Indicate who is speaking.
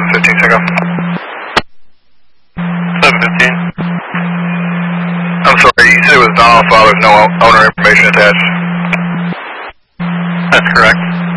Speaker 1: 715, Tango. 715. I'm sorry, you said it was non-file, there's no owner information attached.
Speaker 2: That's correct.